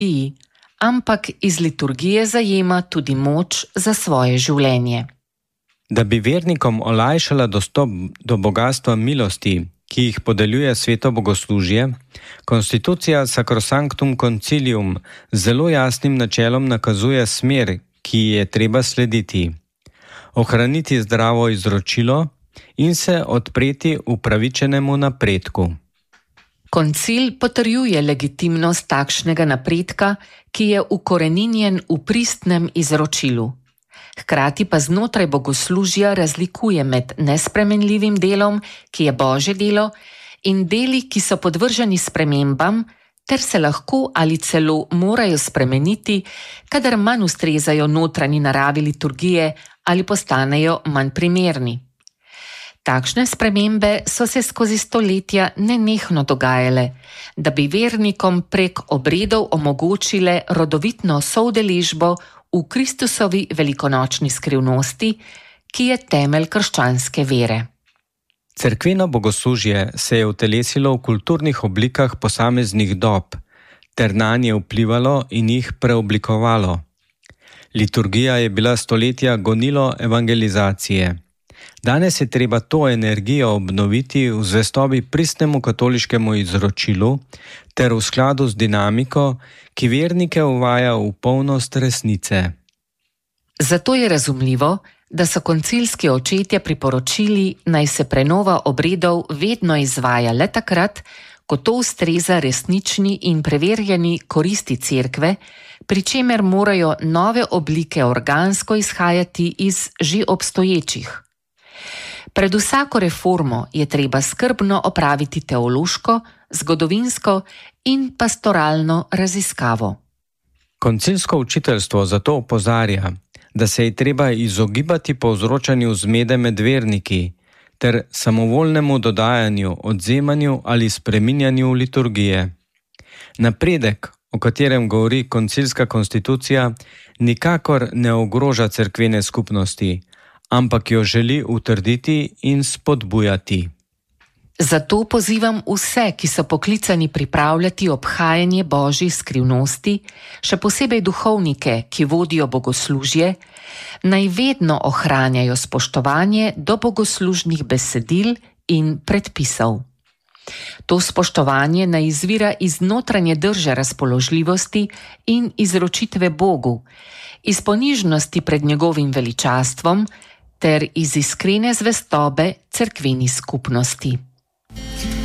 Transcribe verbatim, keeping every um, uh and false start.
liturgiji, ampak iz liturgije zajema tudi moč za svoje življenje. Da bi vernikom olajšala dostop do bogastva milosti, ki jih podeljuje sveto bogoslužje, konstitucija Sacrosanctum Concilium z zelo jasnim načelom nakazuje smer, ki je treba slediti. Ohraniti zdravo izročilo in se odpreti upravičenemu napredku. Koncil potrjuje legitimnost takšnega napredka, ki je ukoreninjen v pristnem izročilu. Hkrati pa znotraj bogoslužja razlikuje med nespremenljivim delom, ki je Božje delo, in deli, ki so podvrženi spremembam, ter se lahko ali celo morajo spremeniti, kadar manj ustrezajo notranji naravi liturgije ali postanejo manj primerni. Takšne spremembe so se skozi stoletja nenehno dogajale, da bi vernikom prek obredov omogočile rodovitno soudeležbo v Kristusovi velikonočni skrivnosti, ki je temelj krščanske vere. Cerkveno bogoslužje se je utelesilo v kulturnih oblikah posameznih dob, ter nanje vplivalo in jih preoblikovalo. Liturgija je bila stoletja gonilo evangelizacije. Danes je treba to energijo obnoviti v zvestobi pristnemu katoliškemu izročilu ter v skladu z dinamiko, ki vernike uvaja v polnost resnice. Zato je razumljivo, da so koncilski očetje priporočili, naj se prenova obredov vedno izvaja le takrat, ko to ustreza resnični in preverjeni koristi cerkve, pri čemer morajo nove oblike organsko izhajati iz že obstoječih. Pred vsako reformo je treba skrbno opraviti teološko, zgodovinsko in pastoralno raziskavo. Koncilsko učiteljstvo zato opozarja, da se je treba izogibati povzročanju zmede med verniki ter samovoljnemu dodajanju, odvzemanju ali spreminjanju liturgije. Napredek, o katerem govori koncilska konstitucija, nikakor ne ogroža cerkvene skupnosti, ampak jo želi utrditi in spodbujati. Zato pozivam vse, ki so poklicani pripravljati obhajanje Božjih skrivnosti, še posebej duhovnike, ki vodijo bogoslužje, naj vedno ohranjajo spoštovanje do bogoslužnih besedil in predpisov. To spoštovanje naj izvira iz notranje drže razpoložljivosti in izročitve Bogu, iz ponižnosti pred njegovim veličastvom ter iz iskrene zvestobe cerkveni skupnosti.